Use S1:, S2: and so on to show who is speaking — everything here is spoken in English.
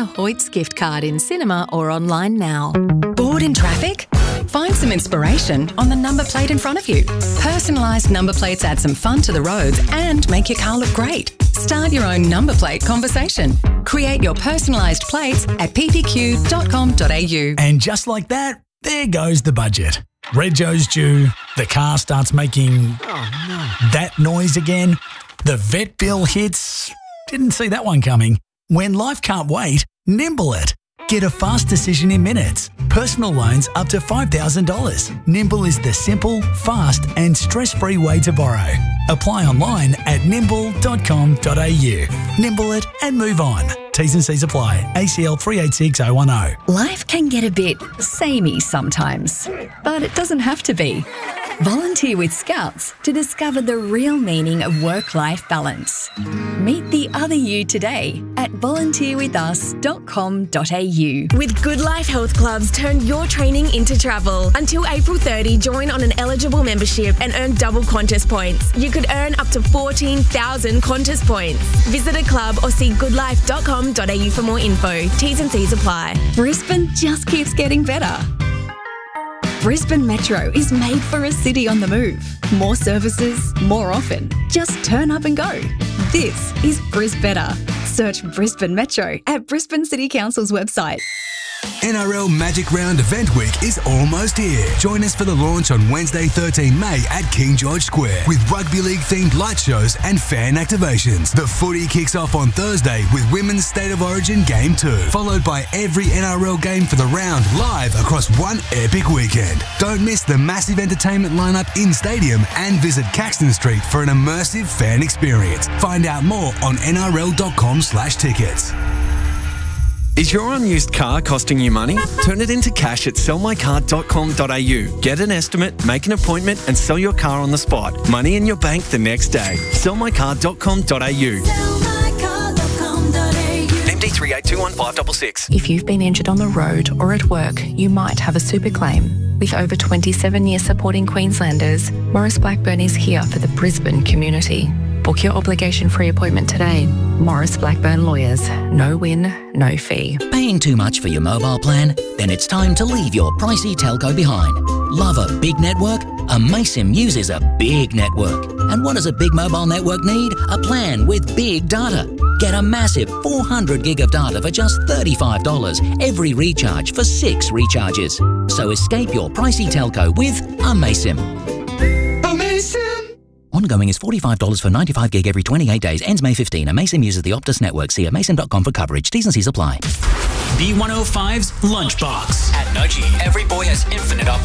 S1: a Hoyts gift card in cinema or online now.
S2: Bored in traffic? Find some inspiration on the number plate in front of you. Personalised number plates add some fun to the roads and make your car look great. Start your own number plate conversation. Create your personalised plates at ppq.com.au.
S3: And just like that, there goes the budget. Rego's due, the car starts making that noise again, the vet bill hits, didn't see that one coming. When life can't wait, Nimble it. Get a fast decision in minutes. Personal loans up to $5,000. Nimble is the simple, fast and stress-free way to borrow. Apply online at nimble.com.au. Nimble it and move on. T's and C's apply. ACL 386010.
S4: Life can get a bit samey sometimes, but it doesn't have to be. Volunteer with Scouts to discover the real meaning of work-life balance. Meet the other you today at volunteerwithus.com.au.
S5: With Good Life Health Clubs, turn your training into travel. Until April 30, join on an eligible membership and earn double Qantas points. You could earn up to 14,000 Qantas points. Visit a club or see goodlife.com.au for more info. T's and C's apply.
S4: Brisbane just keeps getting better. Brisbane Metro is made for a city on the move. More services, more often. Just turn up and go. This is Bris Better. Search Brisbane Metro at Brisbane City Council's website.
S6: NRL Magic Round Event Week is almost here. Join us for the launch on Wednesday 13 May at King George Square with rugby league themed light shows and fan activations. The footy kicks off on Thursday with Women's State of Origin Game 2, followed by every NRL game for the round live across one epic weekend. Don't miss the massive entertainment lineup in stadium and visit Caxton Street for an immersive fan experience. Find out more on nrl.com/tickets.
S7: Is your unused car costing you money? Turn it into cash at sellmycar.com.au. Get an estimate, make an appointment and sell your car on the spot. Money in your bank the next day. Sellmycar.com.au. MD 3821-566.
S1: If you've been injured on the road or at work, you might have a super claim. With over 27 years supporting Queenslanders, Maurice Blackburn is here for the Brisbane community. Book your obligation-free appointment today. Maurice Blackburn Lawyers. No win, no fee.
S8: Paying too much for your mobile plan? Then it's time to leave your pricey telco behind. Love a big network? Amaysim uses a big network. And what does a big mobile network need? A plan with big data. Get a massive 400 gig of data for just $35 every recharge for 6 recharges. So escape your pricey telco with Amaysim. Ongoing is $45 for 95 gig every 28 days. Ends May 15. Amaysim uses the Optus network. See amaysim.com for coverage. T's and C's apply.
S9: B105's Lunchbox. At Noji, every boy has infinite opportunities.